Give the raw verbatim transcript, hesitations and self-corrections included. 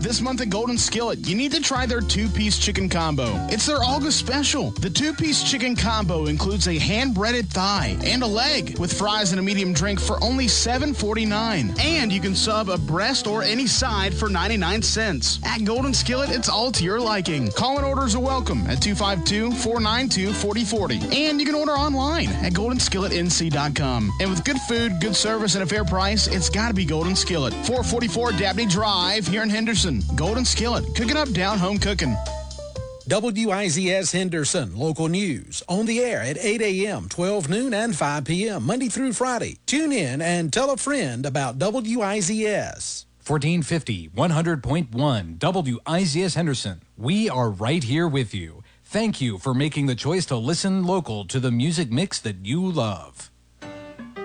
This month at Golden Skillet, you need to try their two-piece chicken combo. It's their August special. The two-piece chicken combo includes a hand-breaded thigh and a leg with fries and a medium drink for only seven forty-nine. And you can sub a breast or any side for ninety-nine cents. At Golden Skillet, it's all to your liking. Call and orders are welcome at two five two, four nine two, four zero four zero. And you can order online at golden skillet n c dot com. And with good food, good service, and a fair price, it's got to be Golden Skillet. four forty-four Dabney Drive here in Henderson. Golden Skillet, cooking up down home cooking. W I Z S Henderson, local news, on the air at eight a.m., twelve noon, and five p.m., Monday through Friday. Tune in and tell a friend about W I Z S. fourteen fifty, one hundred point one, W I Z S Henderson. We are right here with you. Thank you for making the choice to listen local to the music mix that you love.